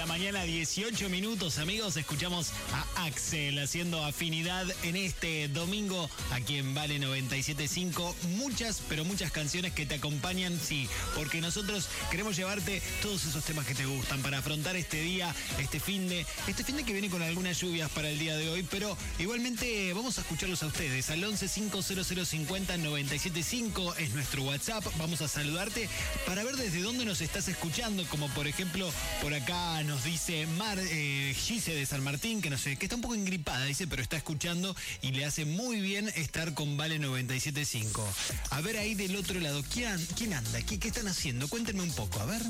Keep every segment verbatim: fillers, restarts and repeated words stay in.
la mañana, dieciocho minutos, amigos. Escuchamos a Axel haciendo afinidad en este domingo aquí en Vale noventa y siete punto cinco. Muchas, pero muchas canciones que te acompañan, sí, porque nosotros queremos llevarte todos esos temas que te gustan para afrontar este día, este fin de, este fin de que viene con algunas lluvias para el día de hoy, pero igualmente vamos a escucharlos a ustedes. Al once cinco cero cero cincuenta noventa y siete cinco es nuestro WhatsApp. Vamos a saludarte para ver desde dónde nos estás escuchando, como por ejemplo, por acá nos dice Mar, eh, Gise de San Martín, que no sé, que está un poco engripada, dice, pero está escuchando y le hace muy bien estar con Vale noventa y siete punto cinco. A ver ahí del otro lado, ¿quién, quién anda? ¿Qué, ¿Qué están haciendo? Cuéntenme un poco, a ver.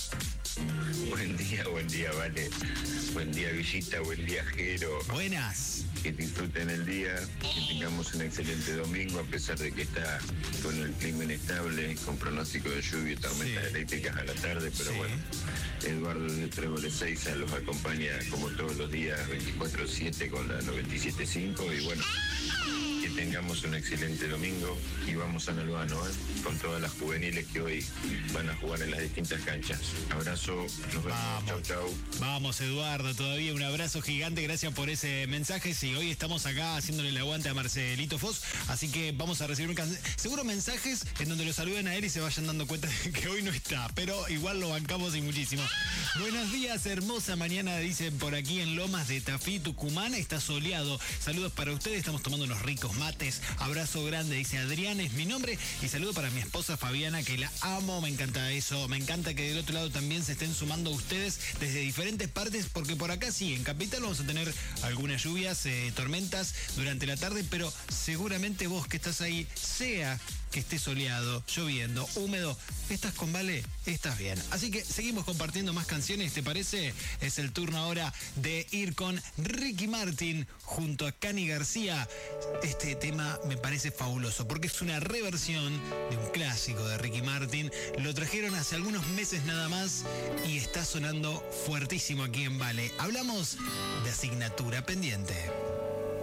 Buen día, buen día, Vale. Buen día, Villita, buen día, Jero. Buenas. Que disfruten el día, que tengamos un excelente domingo, a pesar de que está con el clima inestable, con pronóstico de lluvia y tormentas sí. eléctricas a la tarde, pero sí. bueno, Eduardo de Tréboles Seiza los acompaña como todos los días, veinticuatro siete con la noventa y siete punto cinco, y bueno, que tengamos un excelente domingo y vamos a Nalbano, ¿eh? Con todas las juveniles que hoy van a jugar en las distintas canchas. Abrazo, nos vemos, vamos. chau chau. Vamos, Eduardo, todavía un abrazo gigante, gracias por ese mensaje. Sí, hoy estamos acá haciéndole el aguante a Marcelito Foz, así que vamos a recibir un can... seguro mensajes en donde lo saluden a él y se vayan dando cuenta de que hoy no está, pero igual lo bancamos y muchísimo. Buenos días, hermosa mañana, dicen por aquí en Lomas de Tafí, Tucumán, está soleado. Saludos para ustedes, estamos tomando unos ricos mates. Abrazo grande, dice Adrián, es mi nombre. Y saludo para mi esposa Fabiana, que la amo, me encanta eso. Me encanta que del otro lado también se estén sumando ustedes desde diferentes partes, porque por acá sí, en Capital vamos a tener algunas lluvias, eh, tormentas durante la tarde, pero seguramente vos que estás ahí, sea que esté soleado, lloviendo, húmedo, estás con Vale, estás bien. Así que seguimos compartiendo más canciones, ¿te parece? Es el turno ahora de ir con Ricky Martin junto a Cani García. Este tema me parece fabuloso porque es una reversión de un clásico de Ricky Martin. Lo trajeron hace algunos meses nada más y está sonando fuertísimo aquí en Vale. Hablamos de asignatura pendiente.